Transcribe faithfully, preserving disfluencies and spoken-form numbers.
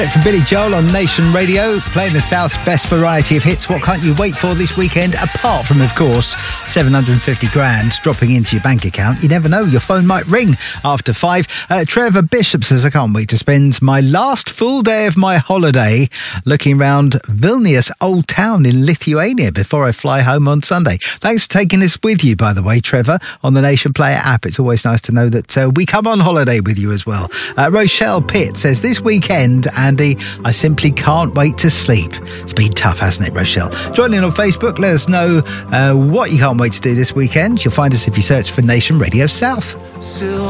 From Billy Joel on Nation Radio, playing the South's best variety of hits. What can't you wait for this weekend? Apart from, of course, seven hundred fifty grand dropping into your bank account. You never know, your phone might ring after five. Uh, Trevor Bishop says, I can't wait to spend my last full day of my holiday looking around Vilnius Old Town in Lithuania before I fly home on Sunday. Thanks for taking this with you, by the way, Trevor, on the Nation Player app. It's always nice to know that uh, we come on holiday with you as well. Uh, Rochelle Pitt says, this weekend, Andy, I simply can't wait to sleep. It's been tough, hasn't it, Rochelle? Join in on Facebook. Let us know uh, what you can't wait to do this weekend. You'll find us if you search for Nation Radio South.